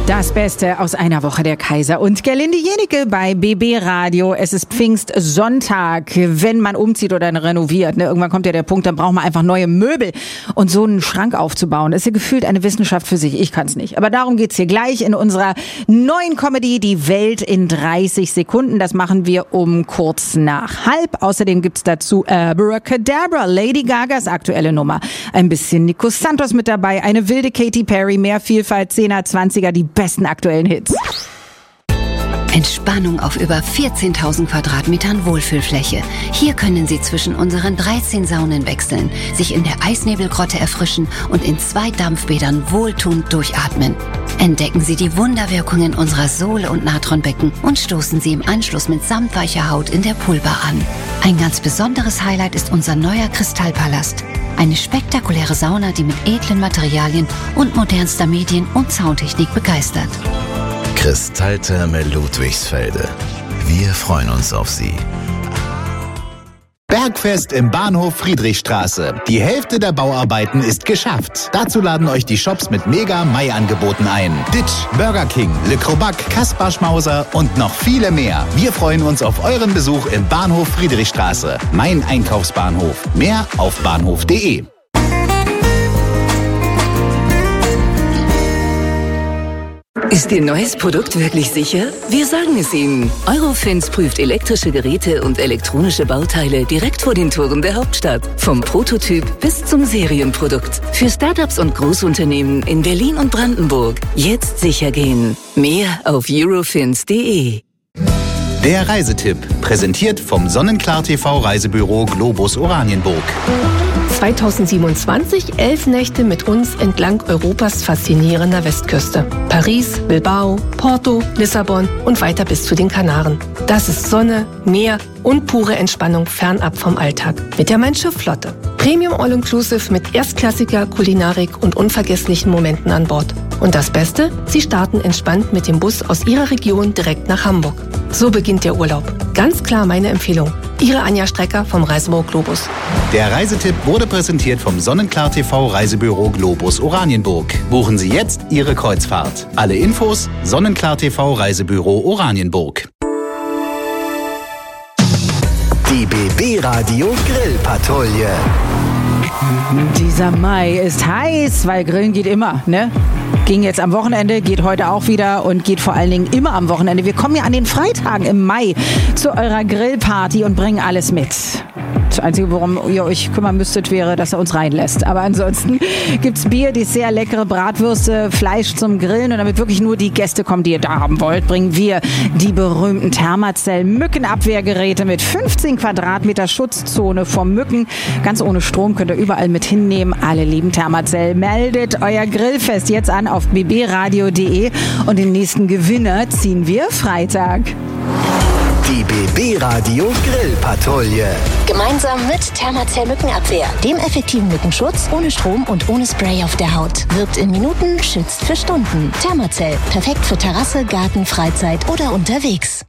Das Beste aus einer Woche der Kaiser und Gerlinde Jenecke bei BB Radio. Es ist Pfingstsonntag, wenn man umzieht oder renoviert. Irgendwann kommt ja der Punkt, dann braucht man einfach neue Möbel. Und so einen Schrank aufzubauen, ist ja gefühlt eine Wissenschaft für sich. Ich kann es nicht. Aber darum geht's hier gleich in unserer neuen Comedy, Die Welt in 30 Sekunden. Das machen wir um kurz nach halb. Außerdem gibt's dazu Abracadabra, Lady Gagas aktuelle Nummer. Ein bisschen Nico Santos mit dabei, eine wilde Katy Perry, mehr Vielfalt, 10er, 20er, die besten aktuellen Hits. Entspannung auf über 14.000 Quadratmetern Wohlfühlfläche. Hier können Sie zwischen unseren 13 Saunen wechseln, sich in der Eisnebelgrotte erfrischen und in 2 Dampfbädern wohltuend durchatmen. Entdecken Sie die Wunderwirkungen unserer Sohle- und Natronbecken und stoßen Sie im Anschluss mit samtweicher Haut in der Poolbar an. Ein ganz besonderes Highlight ist unser neuer Kristallpalast. Eine spektakuläre Sauna, die mit edlen Materialien und modernster Medien- und Soundtechnik begeistert. Kristalltherme Ludwigsfelde. Wir freuen uns auf Sie. Bergfest im Bahnhof Friedrichstraße. Die Hälfte der Bauarbeiten ist geschafft. Dazu laden euch die Shops mit Mega-Mai-Angeboten ein. Ditch, Burger King, Le Crobac, Kaspar Schmauser und noch viele mehr. Wir freuen uns auf euren Besuch im Bahnhof Friedrichstraße. Mein Einkaufsbahnhof. Mehr auf bahnhof.de. Ist Ihr neues Produkt wirklich sicher? Wir sagen es Ihnen. Eurofins prüft elektrische Geräte und elektronische Bauteile direkt vor den Toren der Hauptstadt. Vom Prototyp bis zum Serienprodukt. Für Startups und Großunternehmen in Berlin und Brandenburg. Jetzt sicher gehen. Mehr auf eurofins.de. Der Reisetipp, präsentiert vom Sonnenklar TV Reisebüro Globus Oranienburg. 2027 11 Nächte mit uns entlang Europas faszinierender Westküste. Paris, Bilbao, Porto, Lissabon und weiter bis zu den Kanaren. Das ist Sonne, Meer und pure Entspannung fernab vom Alltag. Mit der Mein-Schiff-Flotte. Premium All-Inclusive mit erstklassiger Kulinarik und unvergesslichen Momenten an Bord. Und das Beste? Sie starten entspannt mit dem Bus aus Ihrer Region direkt nach Hamburg. So beginnt der Urlaub. Ganz klar meine Empfehlung. Ihre Anja Strecker vom Reisebüro Globus. Der Reisetipp wurde präsentiert vom Sonnenklar TV Reisebüro Globus Oranienburg. Buchen Sie jetzt Ihre Kreuzfahrt. Alle Infos Sonnenklar TV Reisebüro Oranienburg. Die BB Radio Grillpatrouille. Dieser Mai ist heiß, weil Grillen geht immer, ne? Ging jetzt am Wochenende, geht heute auch wieder und geht vor allen Dingen immer am Wochenende. Wir kommen ja an den Freitagen im Mai zu eurer Grillparty und bringen alles mit. Das Einzige, worum ihr euch kümmern müsstet, wäre, dass er uns reinlässt. Aber ansonsten gibt's Bier, Dessert, leckere Bratwürste, Fleisch zum Grillen. Und damit wirklich nur die Gäste kommen, die ihr da haben wollt, bringen wir die berühmten Thermacell-Mückenabwehrgeräte mit 15 Quadratmeter Schutzzone vor Mücken. Ganz ohne Strom könnt ihr überall mit hinnehmen. Alle lieben Thermacell. Meldet euer Grillfest jetzt an auf bbradio.de und den nächsten Gewinner ziehen wir Freitag. Die BB Radio Grillpatrouille. Gemeinsam mit Thermacell Mückenabwehr, dem effektiven Mückenschutz, ohne Strom und ohne Spray auf der Haut. Wirkt in Minuten, schützt für Stunden. Thermacell, perfekt für Terrasse, Garten, Freizeit oder unterwegs.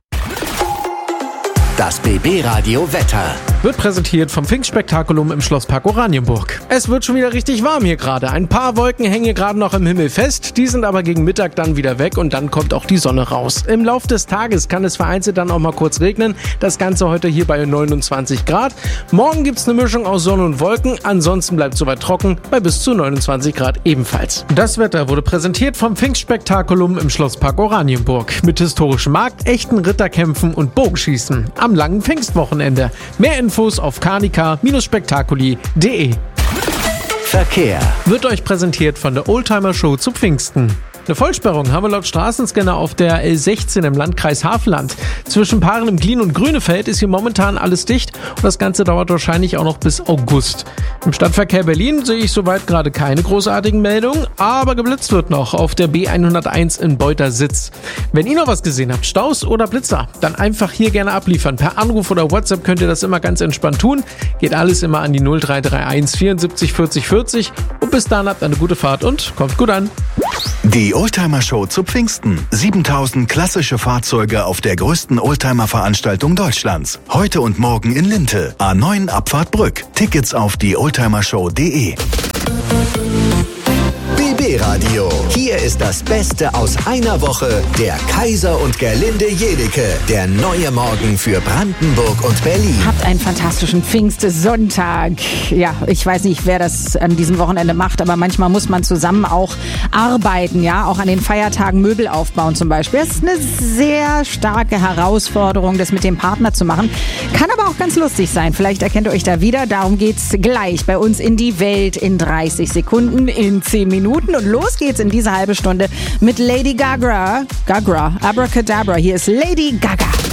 Das BB Radio Wetter. Wird präsentiert vom Pfingstspektakulum im Schlosspark Oranienburg. Es wird schon wieder richtig warm hier gerade. Ein paar Wolken hängen hier gerade noch im Himmel fest. Die sind aber gegen Mittag dann wieder weg und dann kommt auch die Sonne raus. Im Lauf des Tages kann es vereinzelt dann auch mal kurz regnen. Das Ganze heute hier bei 29 Grad. Morgen gibt's eine Mischung aus Sonne und Wolken. Ansonsten bleibt es soweit trocken bei bis zu 29 Grad ebenfalls. Das Wetter wurde präsentiert vom Pfingstspektakulum im Schlosspark Oranienburg. Mit historischem Markt, echten Ritterkämpfen und Bogenschießen. Am langen Pfingstwochenende. Mehr Infos auf carnica-spectaculi.de. Verkehr Wird euch präsentiert von der Oldtimer Show zu Pfingsten. Eine Vollsperrung haben wir laut Straßenscanner auf der L16 im Landkreis Havelland. Zwischen Paaren im Glien und Grünefeld ist hier momentan alles dicht und das Ganze dauert wahrscheinlich auch noch bis August. Im Stadtverkehr Berlin sehe ich soweit gerade keine großartigen Meldungen, aber geblitzt wird noch auf der B101 in Beutersitz. Wenn ihr noch was gesehen habt, Staus oder Blitzer, dann einfach hier gerne abliefern. Per Anruf oder WhatsApp könnt ihr das immer ganz entspannt tun. Geht alles immer an die 0331 74 40 40 und bis dann habt eine gute Fahrt und kommt gut an. Die Oldtimer Show zu Pfingsten. 7000 klassische Fahrzeuge auf der größten Oldtimer-Veranstaltung Deutschlands. Heute und morgen in Linte. A9 Abfahrt Brück. Tickets auf die oldtimershow.de. BB T-Radio. Hier ist das Beste aus einer Woche. Der Kaiser und Gerlinde Jedecke. Der neue Morgen für Brandenburg und Berlin. Habt einen fantastischen Pfingstsonntag. Ja, ich weiß nicht, wer das an diesem Wochenende macht, aber manchmal muss man zusammen auch arbeiten, ja, auch an den Feiertagen Möbel aufbauen zum Beispiel. Das ist eine sehr starke Herausforderung, das mit dem Partner zu machen. Kann aber auch ganz lustig sein. Vielleicht erkennt ihr euch da wieder. Darum geht's gleich bei uns in die Welt in 30 Sekunden, in 10 Minuten. Und los geht's in diese halbe Stunde mit Lady Gaga. Abracadabra. Hier ist Lady Gaga.